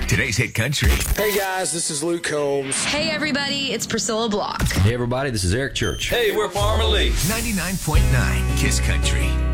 Today's Hit Country. Hey guys, this is Luke Combs. Hey everybody, it's Priscilla Block. Hey everybody, this is Eric Church. Hey, we're Farmer Lee. 99.9 Kiss Country.